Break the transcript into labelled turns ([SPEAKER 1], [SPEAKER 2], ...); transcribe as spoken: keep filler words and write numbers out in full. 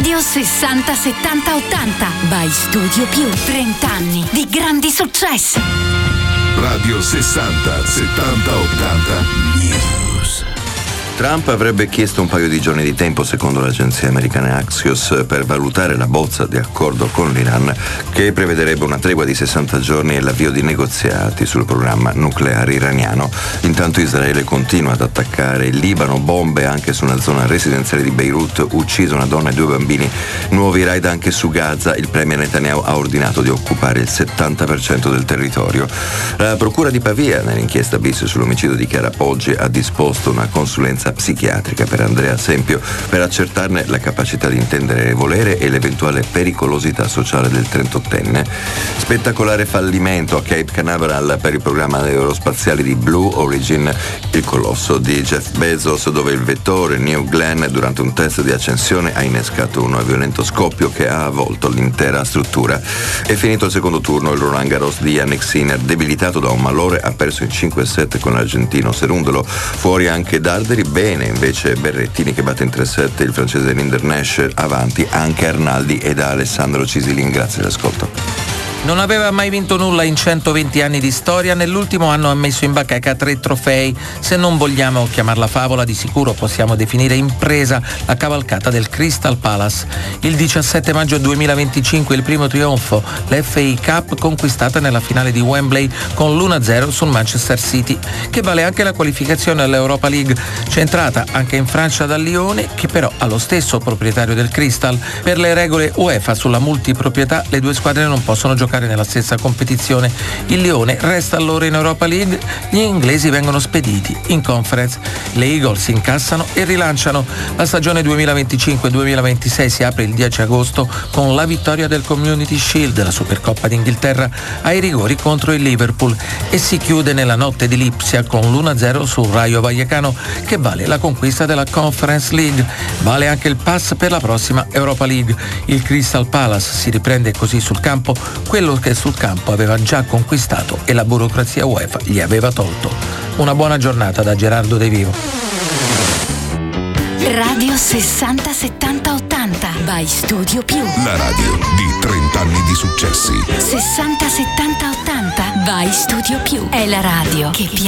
[SPEAKER 1] Radio sessanta settanta ottanta by Studio Più. trenta anni di grandi successi.
[SPEAKER 2] Radio sessanta settanta ottanta News.
[SPEAKER 3] Trump avrebbe chiesto un paio di giorni di tempo, secondo l'agenzia americana Axios, per valutare la bozza di accordo con l'Iran che prevederebbe una tregua di sessanta giorni e l'avvio di negoziati sul programma nucleare iraniano. Intanto Israele continua ad attaccare il Libano, bombe anche su una zona residenziale di Beirut, uccisa una donna e due bambini, nuovi raid anche su Gaza. Il premier Netanyahu ha ordinato di occupare il settanta per cento del territorio. La procura di Pavia, nell'inchiesta bis sull'omicidio di Chiara Poggi, ha disposto una consulenza psichiatrica per Andrea Sempio per accertarne la capacità di intendere e volere e l'eventuale pericolosità sociale del trentottenne. Spettacolare fallimento a Cape Canaveral per il programma aerospaziale di Blue Origin, il colosso di Jeff Bezos, dove il vettore New Glenn durante un test di accensione ha innescato un violento scoppio che ha avvolto l'intera struttura. È finito il secondo turno, il Roland Garros di Jannik Sinner, debilitato da un malore, ha perso in cinque set con l'argentino Serundolo. Fuori anche Darderi, bene invece Berrettini che batte in tre set il francese Linder Nash, avanti anche Arnaldi e da Alessandro Cisilin. Grazie all'ascolto.
[SPEAKER 4] Non aveva mai vinto nulla in centoventi anni di storia, nell'ultimo anno ha messo in bacheca tre trofei. Se non vogliamo chiamarla favola, di sicuro possiamo definire impresa la cavalcata del Crystal Palace. Il diciassette maggio duemilaventicinque il primo trionfo, l'F A Cup conquistata nella finale di Wembley con l'uno a zero sul Manchester City, che vale anche la qualificazione all'Europa League, centrata anche in Francia dal Lione, che però ha lo stesso proprietario del Crystal. Per le regole UEFA sulla multiproprietà le due squadre non possono giocare nella stessa competizione. Il Lione resta allora in Europa League, gli inglesi vengono spediti in Conference. Le Eagles incassano e rilanciano. La stagione duemilaventicinque duemilaventisei si apre il dieci agosto con la vittoria del Community Shield, la Supercoppa d'Inghilterra, ai rigori contro il Liverpool, e si chiude nella notte di Lipsia con l'uno a zero sul Rayo Vallecano, che vale la conquista della Conference League. Vale anche il pass per la prossima Europa League. Il Crystal Palace si riprende così sul campo quello che sul campo aveva già conquistato e la burocrazia UEFA gli aveva tolto. Una buona giornata da Gerardo De Vivo.
[SPEAKER 1] Radio sessanta settanta ottanta by Studio Più.
[SPEAKER 2] La radio di trenta anni di successi.
[SPEAKER 1] sessanta settanta ottanta by Studio Più. È la radio che piace.